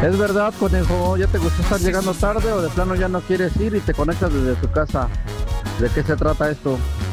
Es verdad, conejo, ¿ya te gusta estar llegando tarde o de plano ya no quieres ir y te conectas desde tu casa? ¿De qué se trata esto?